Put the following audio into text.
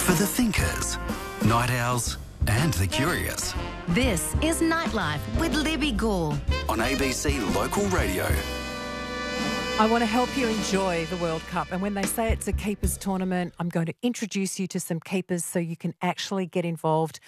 For the thinkers, night owls and the curious. This is Nightlife with Libby Gall On ABC Local Radio. I want to help you enjoy the World Cup. And when they say it's a keepers tournament, I'm going to introduce you to some keepers so you can actually get involved